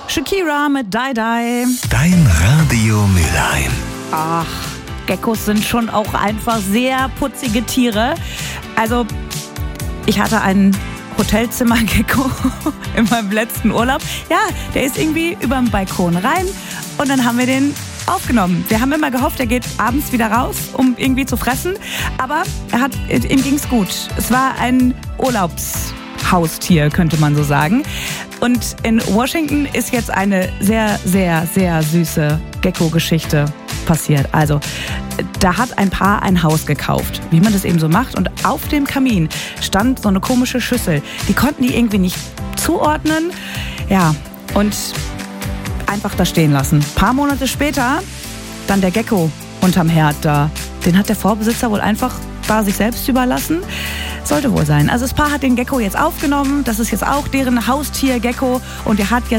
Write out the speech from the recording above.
Shakira mit Die Die. Dein Radio Mülheim. Ach, Geckos sind schon auch einfach sehr putzige Tiere. Also, ich hatte einen Hotelzimmer-Gecko in meinem letzten Urlaub. Ja, der ist irgendwie über den Balkon rein und dann haben wir den aufgenommen. Wir haben immer gehofft, er geht abends wieder raus, um irgendwie zu fressen. Aber ihm ging's gut. Es war ein Urlaubshaustier, könnte man so sagen. Und in Washington ist jetzt eine sehr, sehr, sehr süße Gecko-Geschichte passiert. Also, da hat ein Paar ein Haus gekauft, wie man das eben so macht. Und auf dem Kamin stand so eine komische Schüssel. Die konnten die irgendwie nicht zuordnen. Ja, und einfach da stehen lassen. Ein paar Monate später dann der Gecko unterm Herd da. Den hat der Vorbesitzer wohl einfach da sich selbst überlassen. Sollte wohl sein. Also das Paar hat den Gecko jetzt aufgenommen. Das ist jetzt auch deren Haustier Gecko. Und der hat jetzt